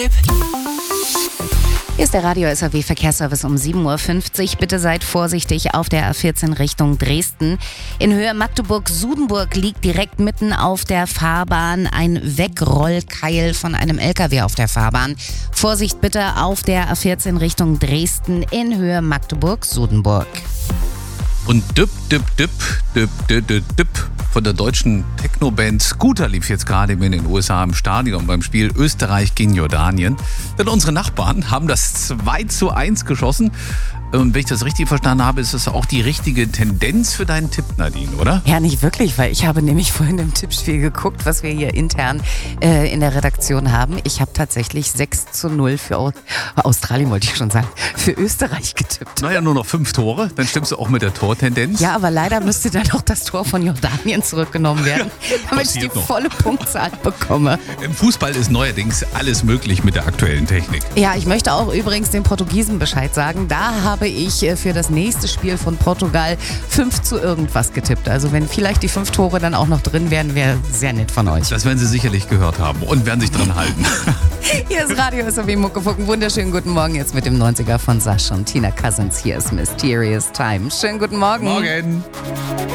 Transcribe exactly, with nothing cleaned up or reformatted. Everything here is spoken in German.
Hier ist der Radio-S A W-Verkehrsservice um sieben Uhr fünfzig. Bitte seid vorsichtig auf der A vierzehn Richtung Dresden. In Höhe Magdeburg-Sudenburg liegt direkt mitten auf der Fahrbahn ein Wegrollkeil von einem L K W auf der Fahrbahn. Vorsicht bitte auf der A vierzehn Richtung Dresden in Höhe Magdeburg-Sudenburg. Und düpp, düpp, düpp, düpp, düpp, düpp, düpp von der deutschen Techno-Band Scooter lief jetzt gerade in den U S A im Stadion beim Spiel Österreich gegen Jordanien. Denn unsere Nachbarn haben das zwei zu eins geschossen. Und wenn ich das richtig verstanden habe, ist das auch die richtige Tendenz für deinen Tipp, Nadine, oder? Ja, nicht wirklich, weil ich habe nämlich vorhin im Tippspiel geguckt, was wir hier intern äh, in der Redaktion haben. Ich habe tatsächlich sechs zu null für Au- Australien, wollte ich schon sagen, für Österreich getippt. Naja, nur noch fünf Tore, dann stimmst du auch mit der Tortendenz. Ja, aber leider müsste dann noch das Tor von Jordanien zurückgenommen werden, damit ich die Passiert noch. volle Punktzahl bekomme. Im Fußball ist neuerdings alles möglich mit der aktuellen Technik. Ja, ich möchte auch übrigens den Portugiesen Bescheid sagen. Da habe ich äh, für das nächste Spiel von Portugal fünf zu irgendwas getippt. Also wenn vielleicht die fünf Tore dann auch noch drin wären, wäre sehr nett von euch. Das werden sie sicherlich gehört haben und werden sich dran halten. Hier ist Radio S A W Muckefuck. Wunderschönen guten Morgen jetzt mit dem neunziger von Sascha und Tina Cousins. Hier ist Mysterious Time. Schönen guten Morgen. Morgen.